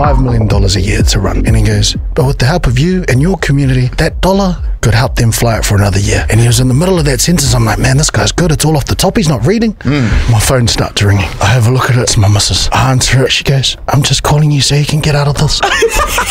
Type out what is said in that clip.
$5 million a year to run. And he goes, but with the help of you and your community, that dollar could help them fly it for another year. And he was in the middle of that sentence. I'm like, man, this guy's good. It's all off the top. He's not reading. My phone starts ringing. I have a look at it. It's my missus. I answer it. She goes, I'm just calling you so you can get out of this.